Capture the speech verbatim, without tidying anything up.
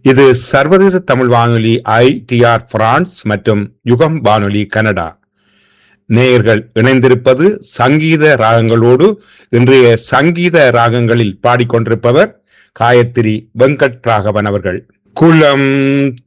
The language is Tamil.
இது சர்வதேச தமிழ் வானொலி ஐ டி ஆர் பிரான்ஸ் மற்றும் யுகம் வானொலி கனடா. நேயர்கள் இணைந்திருப்பது சங்கீத ராகங்களோடு. இன்றைய சங்கீத ராகங்களில் பாடிக்கொண்டிருப்பவர் காயத்ரி வெங்கட் ராகவன் அவர்கள். குலம்